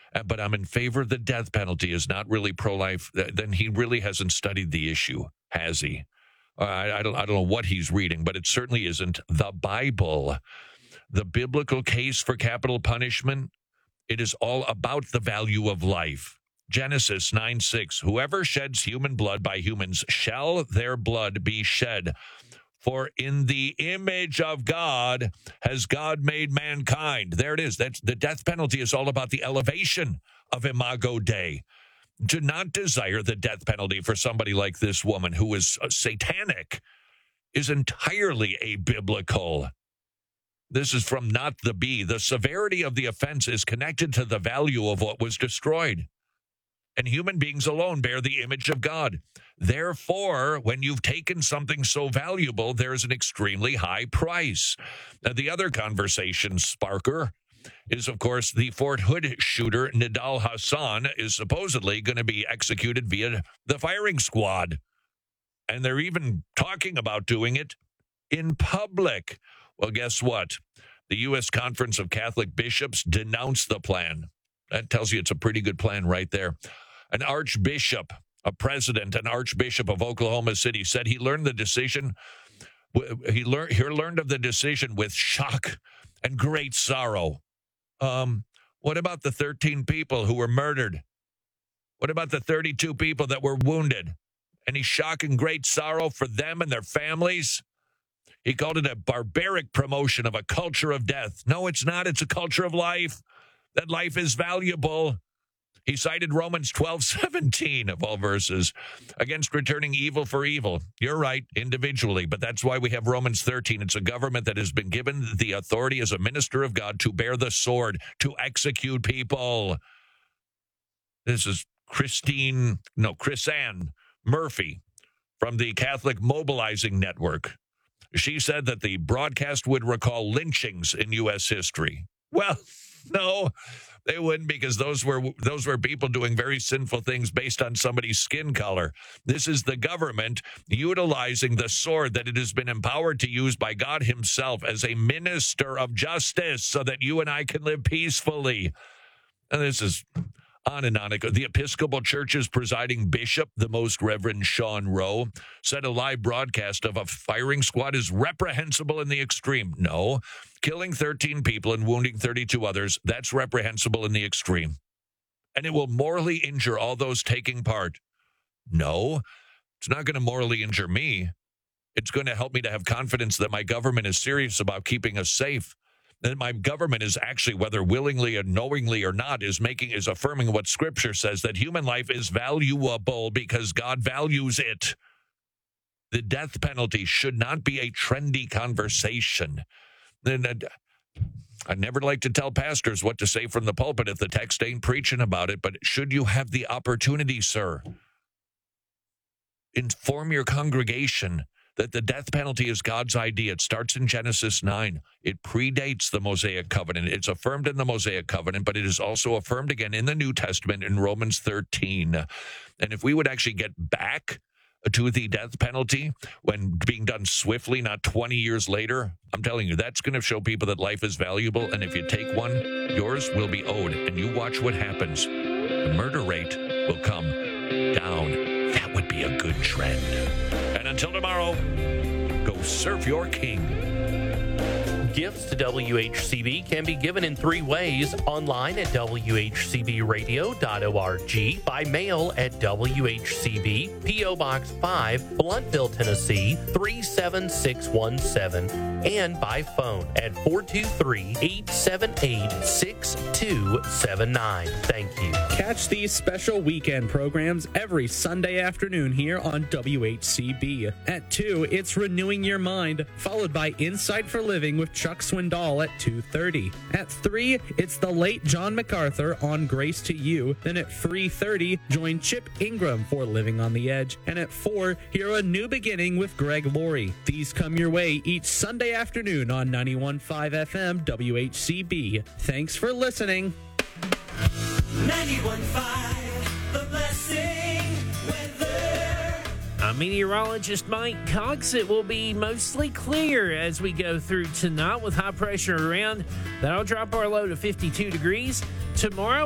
but I'm in favor of the death penalty, is not really pro-life, then he really hasn't studied the issue, has he? I don't know what he's reading, but it certainly isn't the Bible. The biblical case for capital punishment, it is all about the value of life. Genesis 9:6, whoever sheds human blood by humans shall their blood be shed. For in the image of God has God made mankind. There it is. That's the death penalty is all about the elevation of Imago Dei. Do not desire the death penalty for somebody like this woman who is satanic is entirely abiblical. This is from Not the Bee. The severity of the offense is connected to the value of what was destroyed. And human beings alone bear the image of God. Therefore, when you've taken something so valuable, there's an extremely high price. Now, the other conversation sparker is, of course, the Fort Hood shooter, Nidal Hassan, is supposedly going to be executed via the firing squad. And they're even talking about doing it in public. Well, guess what? The U.S. Conference of Catholic Bishops denounced the plan. That tells you it's a pretty good plan right there. An archbishop, a president, an archbishop of Oklahoma City said he learned the decision. He learned of the decision with shock and great sorrow. What about the 13 people who were murdered? What about the 32 people that were wounded? Any shock and great sorrow for them and their families? He called it a barbaric promotion of a culture of death. No, it's not. It's a culture of life. That life is valuable. He cited Romans 12:17 of all verses against returning evil for evil. You're right, individually, but that's why we have Romans 13. It's a government that has been given the authority as a minister of God to bear the sword, to execute people. This is Chrisanne Murphy from the Catholic Mobilizing Network. She said that the broadcast would recall lynchings in U.S. history. Well, no, they wouldn't, because those were people doing very sinful things based on somebody's skin color. This is the government utilizing the sword that it has been empowered to use by God himself as a minister of justice so that you and I can live peacefully. And this is on and on. The Episcopal Church's presiding bishop, the Most Reverend Sean Rowe, said a live broadcast of a firing squad is reprehensible in the extreme. No, killing 13 people and wounding 32 others, that's reprehensible in the extreme. And it will morally injure all those taking part. No, it's not going to morally injure me. It's going to help me to have confidence that my government is serious about keeping us safe. That my government is actually, whether willingly or knowingly or not, is affirming what Scripture says, that human life is valuable because God values it. The death penalty should not be a trendy conversation. I never like to tell pastors what to say from the pulpit if the text ain't preaching about it, but should you have the opportunity, sir, inform your congregation that the death penalty is God's idea. It starts in Genesis 9. It predates the Mosaic Covenant. It's affirmed in the Mosaic Covenant, but it is also affirmed again in the New Testament in Romans 13. And if we would actually get back to the death penalty when being done swiftly, not 20 years later, I'm telling you, that's going to show people that life is valuable. And if you take one, yours will be owed. And you watch what happens. The murder rate will come down. That would be a good trend. And until tomorrow, go serve your king. Gifts to WHCB can be given in 3 ways: online at WHCBradio.org, by mail at WHCB, P.O. Box 5, Blountville, Tennessee 37617, and by phone at 423-878-6279. Thank you. Catch these special weekend programs every Sunday afternoon here on WHCB. At 2, it's Renewing Your Mind, followed by Insight for Living with Chuck Swindoll at 2:30. At 3, it's the late John MacArthur on Grace to You. Then at 3:30, join Chip Ingram for Living on the Edge. And at 4, hear A New Beginning with Greg Laurie. These come your way each Sunday afternoon on 91.5 FM WHCB. Thanks for listening. 91.5, The Blessing Weather. I'm meteorologist Mike Cox. It will be mostly clear as we go through tonight with high pressure around. That'll drop our low to 52 degrees. Tomorrow,